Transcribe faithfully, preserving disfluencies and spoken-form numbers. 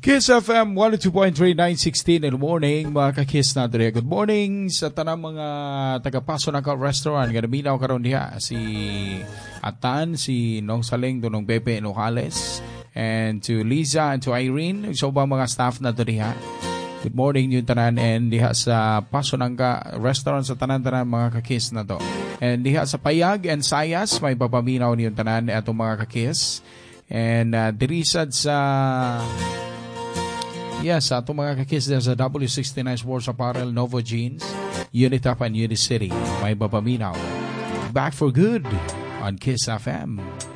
Kiss F M one oh two point three, nine sixteen in the morning, mga ka-Kiss natin. Good morning sa tanang mga taga-Paso na ka restaurant. Ganaminaw karon diha si Atan, si Nong Saling, Dunong Pepe Nocales, and to Liza and to Irene. So ba mga staff na diha. Good morning yung tanan and diha sa Paso Nangka restaurant sa tanan-tanan mga ka-Kiss na to. And diha sa Payag and Sayas, may papaminaw yung tanan atong mga ka-Kiss. And uh, dirisad sa yes, sa itong mga kakis sa W sixty-nine Sports Apparel, Novo Jeans, Unitap and Unicity. May babaminaw. Back for good on Kiss F M.